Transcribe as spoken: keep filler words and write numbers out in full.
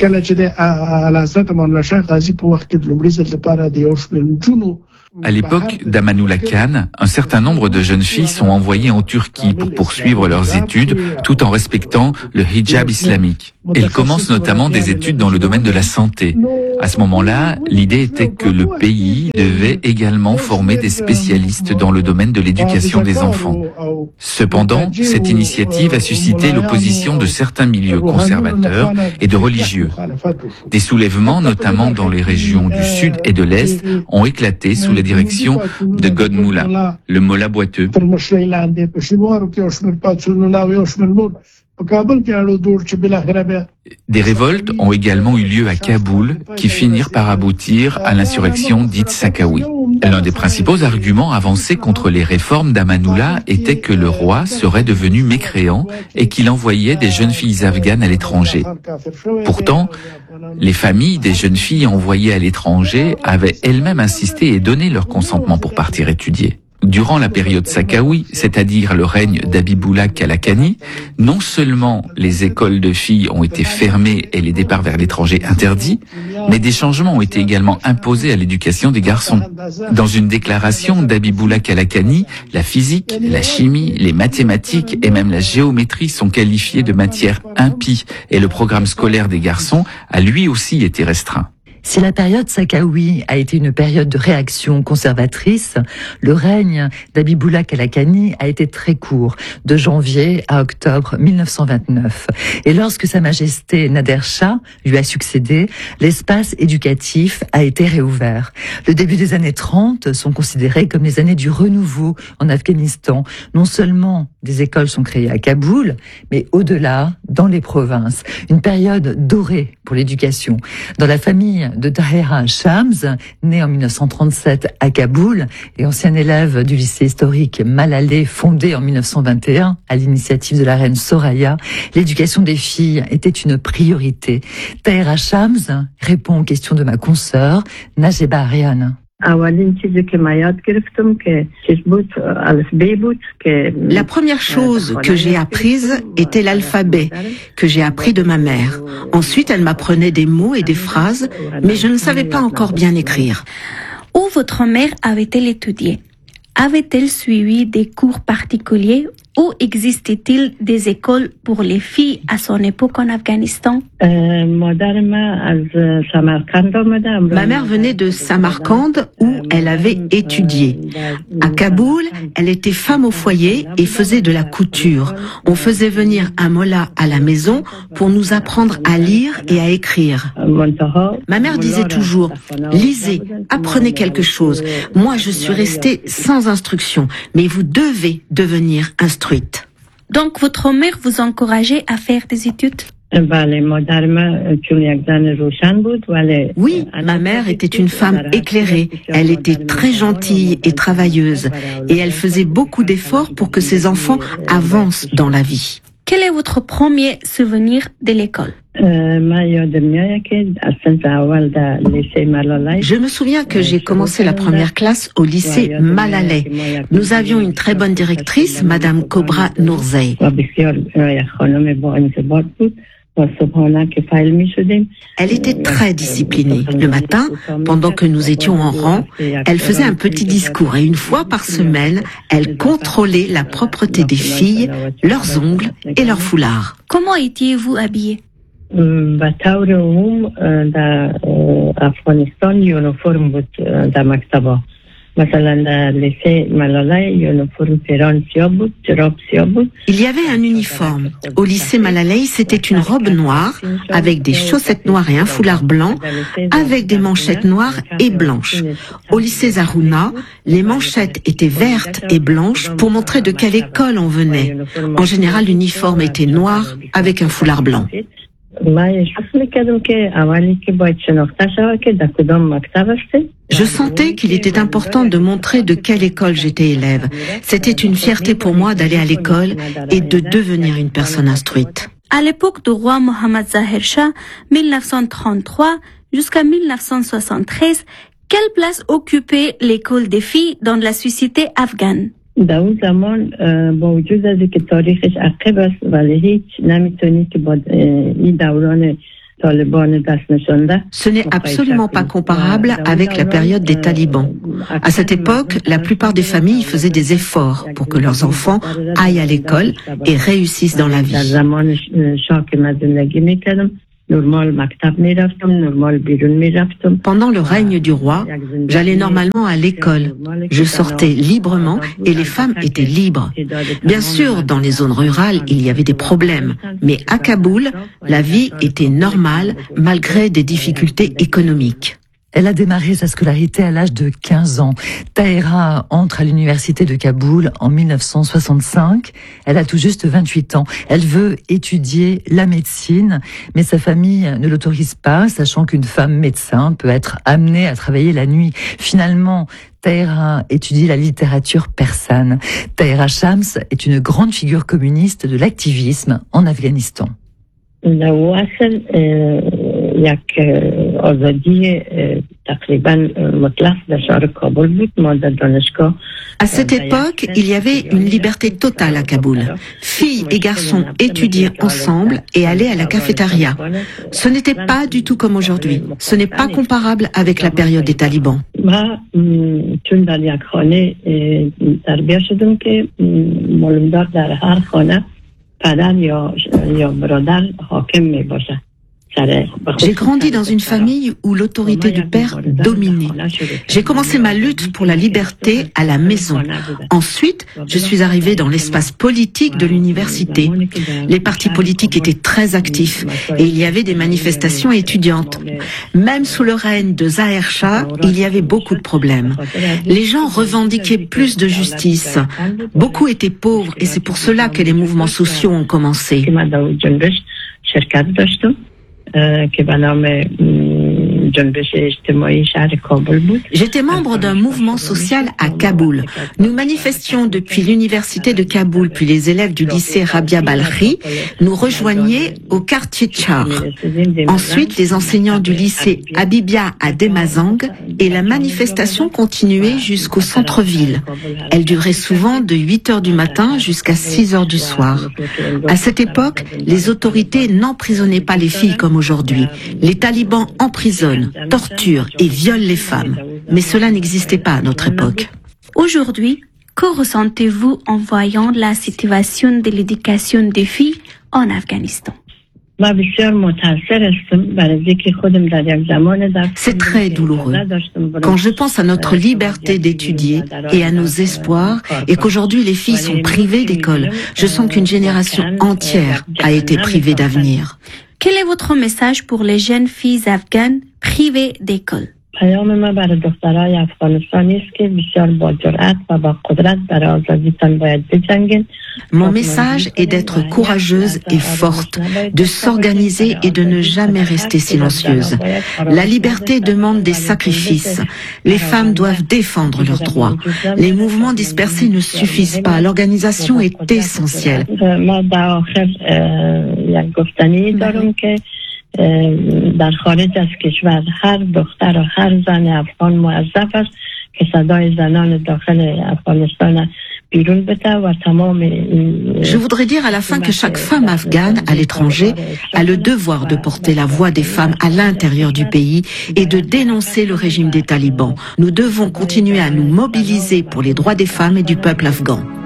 À l'époque d'Amanoula Khan, un certain nombre de jeunes filles sont envoyées en Turquie pour poursuivre leurs études tout en respectant le hijab islamique. Elles commencent notamment des études dans le domaine de la santé. À ce moment-là, l'idée était que le pays devait également former des spécialistes dans le domaine de l'éducation des enfants. Cependant, cette initiative a suscité l'opposition de certains milieux conservateurs et de religieux. Des soulèvements, notamment dans les régions du sud et de l'est, ont éclaté sous la direction de God Mullah, le mollah boiteux. Des révoltes ont également eu lieu à Kaboul, qui finirent par aboutir à l'insurrection dite Sakawi. L'un des principaux arguments avancés contre les réformes d'Amanullah était que le roi serait devenu mécréant et qu'il envoyait des jeunes filles afghanes à l'étranger. Pourtant, les familles des jeunes filles envoyées à l'étranger avaient elles-mêmes insisté et donné leur consentement pour partir étudier. Durant la période Sakawi, c'est-à-dire le règne d'Habibullah Kalakani, non seulement les écoles de filles ont été fermées et les départs vers l'étranger interdits, mais des changements ont été également imposés à l'éducation des garçons. Dans une déclaration d'Habibullah Kalakani, la physique, la chimie, les mathématiques et même la géométrie sont qualifiées de matières impies et le programme scolaire des garçons a lui aussi été restreint. Si la période Sakawi a été une période de réaction conservatrice, le règne d'Habibullah Kalakani a été très court, de janvier à octobre mille neuf cent vingt-neuf. Et lorsque Sa Majesté Nader Shah lui a succédé, l'espace éducatif a été réouvert. Le début des années trente sont considérés comme les années du renouveau en Afghanistan. Non seulement des écoles sont créées à Kaboul, mais au-delà, dans les provinces. Une période dorée pour l'éducation. Dans la famille de Tahera Shams, né en mille neuf cent trente-sept à Kaboul et ancien élève du lycée historique Malalé, fondé en mille neuf cent vingt et un à l'initiative de la reine Soraya, l'éducation des filles était une priorité. Tahera Shams répond aux questions de ma consoeur Najeba Ariane. La première chose que j'ai apprise était l'alphabet, que j'ai appris de ma mère. Ensuite, elle m'apprenait des mots et des phrases, mais je ne savais pas encore bien écrire. Où votre mère avait-elle étudié? Avait-elle suivi des cours particuliers ou existait-il des écoles pour les filles à son époque en Afghanistan? Ma mère venait de Samarcande où elle avait étudié. À Kaboul, elle était femme au foyer et faisait de la couture. On faisait venir un mollah à la maison pour nous apprendre à lire et à écrire. Ma mère disait toujours, lisez, apprenez quelque chose. Moi, je suis restée sans instruction, mais vous devez devenir instruite. Donc, votre mère vous encourageait à faire des études? Oui, ma mère était une femme éclairée. Elle était très gentille et travailleuse. Et elle faisait beaucoup d'efforts pour que ses enfants avancent dans la vie. Quel est votre premier souvenir de l'école? Je me souviens que j'ai commencé la première classe au lycée Malalé. Nous avions une très bonne directrice, Madame Cobra Nourzei. Elle était très disciplinée. Le matin, pendant que nous étions en rang, elle faisait un petit discours et une fois par semaine, elle contrôlait la propreté des filles, leurs ongles et leurs foulards. Comment étiez-vous habillés? Il y avait un uniforme. Au lycée Malalé, c'était une robe noire avec des chaussettes noires et un foulard blanc avec des manchettes noires et blanches. Au lycée Zarouna, les manchettes étaient vertes et blanches pour montrer de quelle école on venait. En général, l'uniforme était noir avec un foulard blanc. Je sentais qu'il était important de montrer de quelle école j'étais élève. C'était une fierté pour moi d'aller à l'école et de devenir une personne instruite. À l'époque du roi Mohammad Zahir Shah, mille neuf cent trente-trois jusqu'à mille neuf cent soixante-treize, quelle place occupait l'école des filles dans la société afghane? در اون زمان با وجود از اینکه تاریخش عقب است ولی هیچ نمیتونی که با این دوران Ce n'est absolument pas comparable avec la période des talibans. À cette époque, la plupart des familles faisaient des efforts pour que leurs enfants aillent à l'école et réussissent dans la vie. Pendant le règne du roi, j'allais normalement à l'école. Je sortais librement et les femmes étaient libres. Bien sûr, dans les zones rurales, il y avait des problèmes. Mais à Kaboul, la vie était normale malgré des difficultés économiques. Elle a démarré sa scolarité à l'âge de quinze ans. Tahera entre à l'université de Kaboul en mille neuf cent soixante-cinq. Elle a tout juste vingt-huit ans. Elle veut étudier la médecine, mais sa famille ne l'autorise pas, sachant qu'une femme médecin peut être amenée à travailler la nuit. Finalement, Tahera étudie la littérature persane. Tahera Shams est une grande figure communiste de l'activisme en Afghanistan. À cette époque, il y avait une liberté totale à Kaboul. Filles et garçons étudiaient ensemble et allaient à la cafétéria. Ce n'était pas du tout comme aujourd'hui. Ce n'est pas comparable avec la période des talibans. J'ai grandi dans une famille où l'autorité du père dominait. J'ai commencé ma lutte pour la liberté à la maison. Ensuite, je suis arrivée dans l'espace politique de l'université. Les partis politiques étaient très actifs et il y avait des manifestations étudiantes. Même sous le règne de Zahir Shah, il y avait beaucoup de problèmes. Les gens revendiquaient plus de justice. Beaucoup étaient pauvres et c'est pour cela que les mouvements sociaux ont commencé. J'étais membre d'un mouvement social à Kaboul. Nous manifestions depuis l'université de Kaboul, puis les élèves du lycée Rabia Balkhi nous rejoignaient au quartier Char. Ensuite, les enseignants du lycée Habibia à Demazang et la manifestation continuait jusqu'au centre-ville. Elle durait souvent de huit heures du matin jusqu'à six heures du soir. À cette époque, les autorités n'emprisonnaient pas les filles comme aujourd'hui. Les talibans emprisonnent, torturent et violent les femmes. Mais cela n'existait pas à notre époque. Aujourd'hui, que ressentez-vous en voyant la situation de l'éducation des filles en Afghanistan? C'est très douloureux. Quand je pense à notre liberté d'étudier et à nos espoirs et qu'aujourd'hui les filles sont privées d'école, je sens qu'une génération entière a été privée d'avenir. Quel est votre message pour les jeunes filles afghanes privées d'école? Mon message est d'être courageuse et forte, de s'organiser et de ne jamais rester silencieuse. La liberté demande des sacrifices. Les femmes doivent défendre leurs droits. Les mouvements dispersés ne suffisent pas. L'organisation est essentielle. در خارج از کشور هر دختر و هر زن افغان موظف است که صدای زنان داخل افغانستان بیرون بده و تمام. Je voudrais dire à la fin que chaque femme afghane à l'étranger a le devoir de porter la voix des femmes à l'intérieur du pays et de dénoncer le régime des talibans. Nous devons continuer à nous mobiliser pour les droits des femmes et du peuple afghan.